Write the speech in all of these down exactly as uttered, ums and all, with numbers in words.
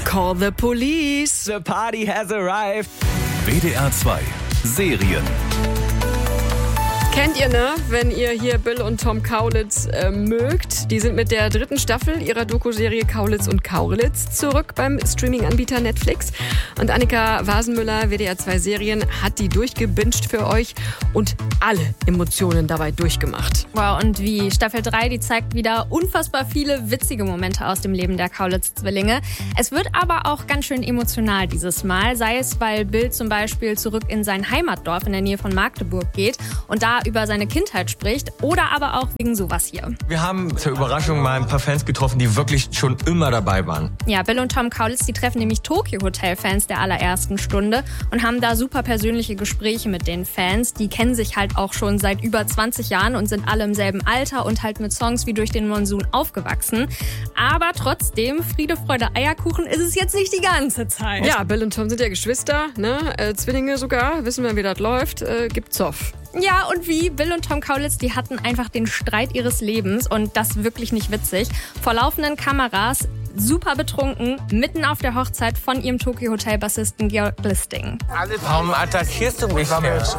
Call the police. The party has arrived. W D R zwei Serien. Kennt ihr, ne? Wenn ihr hier Bill und Tom Kaulitz äh, mögt. Die sind mit der dritten Staffel ihrer Doku-Serie Kaulitz und Kaulitz zurück beim Streaming-Anbieter Netflix. Und Annika Wasenmüller, W D R zwei Serien, hat die durchgebinged für euch und alle Emotionen dabei durchgemacht. Wow, und wie Staffel drei, die zeigt wieder unfassbar viele witzige Momente aus dem Leben der Kaulitz-Zwillinge. Es wird aber auch ganz schön emotional dieses Mal, sei es, weil Bill zum Beispiel zurück in sein Heimatdorf in der Nähe von Magdeburg geht und da über seine Kindheit spricht, oder aber auch wegen sowas hier. Wir haben zur Überraschung mal ein paar Fans getroffen, die wirklich schon immer dabei waren. Ja, Bill und Tom Kaulitz, die treffen nämlich Tokyo Hotel Fans der allerersten Stunde und haben da super persönliche Gespräche mit den Fans. Die kennen sich halt auch schon seit über zwanzig Jahren und sind alle im selben Alter und halt mit Songs wie Durch den Monsun aufgewachsen. Aber trotzdem, Friede, Freude, Eierkuchen ist es jetzt nicht die ganze Zeit. Ja, Bill und Tom sind ja Geschwister, ne? Äh, Zwillinge sogar, wissen wir, wie das läuft, äh, gibt Zoff. Ja, und wie? Bill und Tom Kaulitz, die hatten einfach den Streit ihres Lebens und das wirklich nicht witzig. Vor laufenden Kameras, super betrunken, mitten auf der Hochzeit von ihrem Tokyo Hotel Bassisten Georg Listing. Warum attackierst du mich jetzt?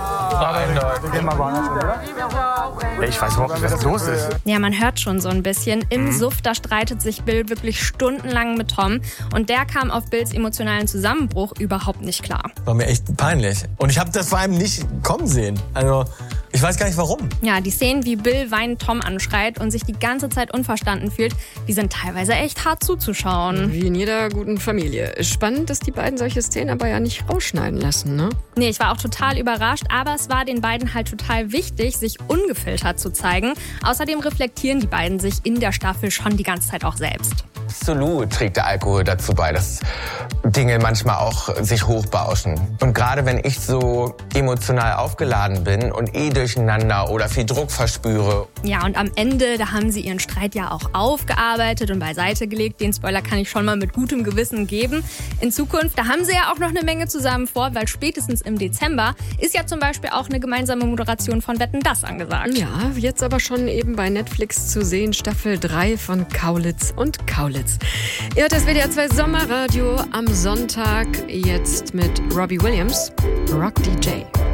Ich weiß überhaupt nicht, was los ist. Ja, man hört schon so ein bisschen. Im Suff, da streitet sich Bill wirklich stundenlang mit Tom und der kam auf Bills emotionalen Zusammenbruch überhaupt nicht klar. War mir echt peinlich. Und ich habe das vor allem nicht kommen sehen. Also, ich weiß gar nicht warum. Ja, die Szenen, wie Bill weinend Tom anschreit und sich die ganze Zeit unverstanden fühlt, die sind teilweise echt hart zuzuschauen. Wie in jeder guten Familie. Spannend, dass die beiden solche Szenen aber ja nicht rausschneiden lassen, ne? Nee, ich war auch total überrascht, aber es war den beiden halt total wichtig, sich ungefiltert zu zeigen. Außerdem reflektieren die beiden sich in der Staffel schon die ganze Zeit auch selbst. Absolut trägt der Alkohol dazu bei, dass Dinge manchmal auch sich hochbauschen. Und gerade wenn ich so emotional aufgeladen bin und eh durcheinander oder viel Druck verspüre. Ja, und am Ende, da haben sie ihren Streit ja auch aufgearbeitet und beiseite gelegt. Den Spoiler kann ich schon mal mit gutem Gewissen geben. In Zukunft, da haben sie ja auch noch eine Menge zusammen vor, weil spätestens im Dezember ist ja zum Beispiel auch eine gemeinsame Moderation von Wetten, dass angesagt. Ja, jetzt aber schon eben bei Netflix zu sehen, Staffel drei von Kaulitz und Kaulitz. Ihr hört das W D R zwei Sommerradio am Sonntag, jetzt mit Robbie Williams, Rock D J.